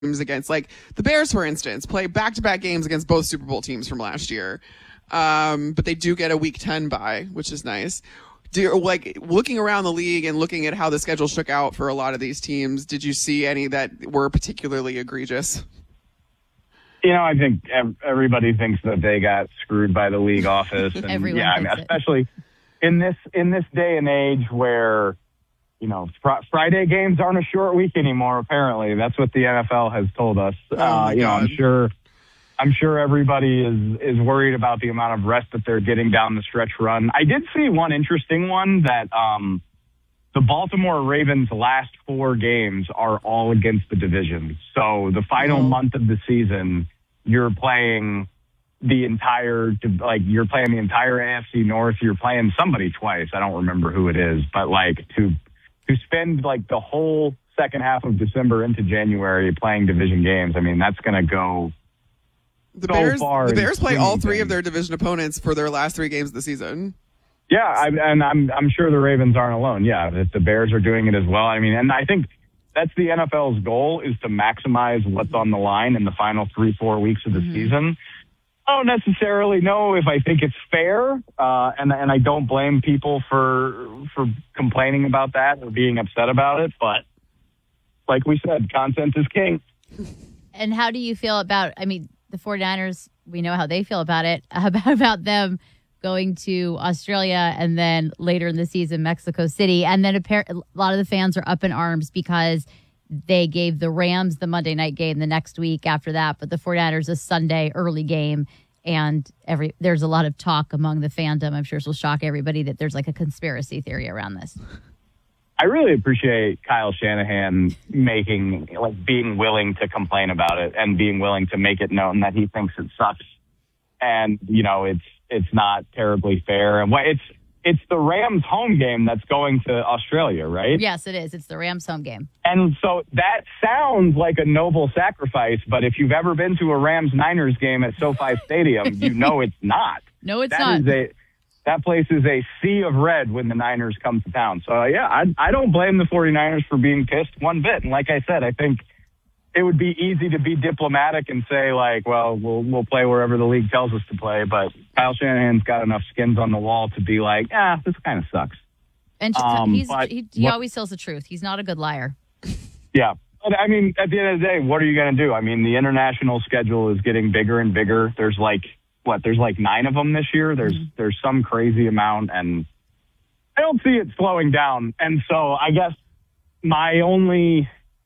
against, like the Bears, for instance, play back-to-back games against both Super Bowl teams from last year. But they do get a Week 10 bye, which is nice. Like looking around the league and looking at how the schedule shook out for a lot of these teams, did you see any that were particularly egregious? I think everybody thinks that they got screwed by the league office, and especially in this day and age where Friday games aren't a short week anymore. Apparently, that's what the NFL has told us. I'm sure everybody is worried about the amount of rest that they're getting down the stretch run. I did see one interesting one that the Baltimore Ravens' last 4 games are all against the division. So the final month of the season, you're playing the entire AFC North. You're playing somebody twice. I don't remember who it is, but to spend the whole second half of December into January playing division games. I mean, that's going to go the Bears play all 3 of their division opponents for their last 3 games of the season. Yeah, I'm sure the Ravens aren't alone. Yeah, the Bears are doing it as well. I mean, and I think that's the NFL's goal, is to maximize what's on the line in the final 3-4 weeks of the season. I don't necessarily know if I think it's fair, and I don't blame people for complaining about that or being upset about it. But like we said, content is king. And how do you feel about, the 49ers, we know how they feel about it, about them going to Australia and then later in the season, Mexico City. And then a lot of the fans are up in arms because they gave the Rams the Monday night game the next week after that, but the 49ers a Sunday early game. And there's a lot of talk among the fandom. I'm sure this will shock everybody that there's a conspiracy theory around this. I really appreciate Kyle Shanahan being willing to complain about it and being willing to make it known that he thinks it sucks. And, it's not terribly fair. And it's the Rams home game that's going to Australia, right? Yes, it is. It's the Rams home game. And so that sounds like a noble sacrifice, but if you've ever been to a Rams-Niners game at SoFi Stadium, it's not. No, it's not. That place is a sea of red when the Niners come to town. So, I don't blame the 49ers for being pissed one bit. And like I said, I think it would be easy to be diplomatic and say, we'll play wherever the league tells us to play. But Kyle Shanahan's got enough skins on the wall to be this kind of sucks. And he always tells the truth. He's not a good liar. Yeah. But, at the end of the day, what are you going to do? The international schedule is getting bigger and bigger. There's there's 9 of them this year. There's some crazy amount, and I don't see it slowing down. And so I guess my only...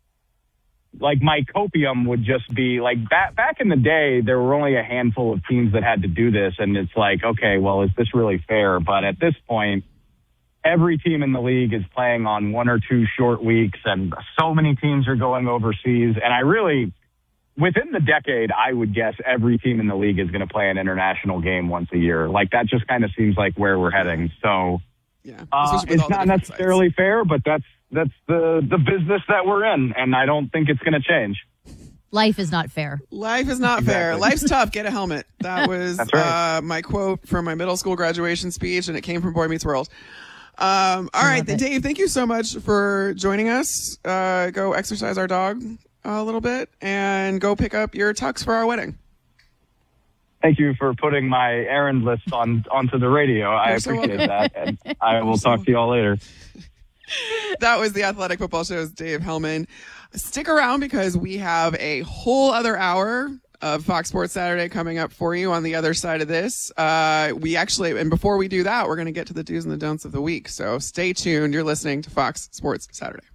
my copium would just be back in the day, there were only a handful of teams that had to do this. And it's okay, well, is this really fair? But at this point, every team in the league is playing on 1 or 2 short weeks, and so many teams are going overseas. And within the decade, I would guess every team in the league is going to play an international game once a year. That just kind of seems like where we're heading. So it's not necessarily fair, but that's the business that we're in, and I don't think it's going to change. Life is not fair. Life is not fair. Life's tough. Get a helmet. That was right. My quote from my middle school graduation speech, and it came from Boy Meets World. All right, Dave, thank you so much for joining us. Go exercise our dog a little bit, and go pick up your tux for our wedding. Thank you for putting my errand list onto the radio. I appreciate that, and I will talk to you all later. That was the Athletic Football Show's Dave Hellman. Stick around because we have a whole other hour of Fox Sports Saturday coming up for you on the other side of this. And before we do that, we're going to get to the do's and the don'ts of the week. So stay tuned. You're listening to Fox Sports Saturday.